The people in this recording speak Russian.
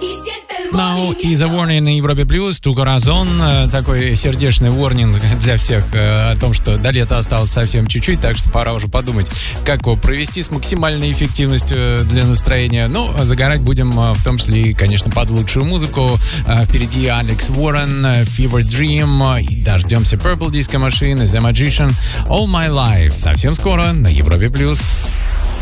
Now is a warning на Европе Плюс, Тугаразон. Такой сердечный ворнинг для всех о том, что до лета осталось совсем чуть-чуть, так что пора уже подумать, как его провести с максимальной эффективностью для настроения. Ну, загорать будем в том числе и, конечно, под лучшую музыку. Впереди Алекс Уоррен, Fever Dream, и дождемся Purple Disco Machine, The Magician, All My Life. Совсем скоро на Европе Плюс.